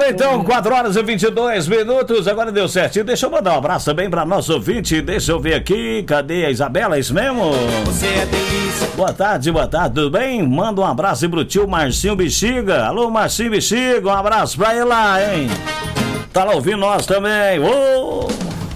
então, 4h22. Agora deu certinho. Deixa eu mandar um abraço também pra nosso ouvinte. Deixa eu ver aqui. Cadê a Isabela? É isso mesmo? Você é delícia. Boa tarde, tudo bem? Manda um abraço pro tio Marcinho Bexiga. Alô, Marcinho Bexiga, um abraço pra ele lá, hein? Tá lá ouvindo nós também. Ô!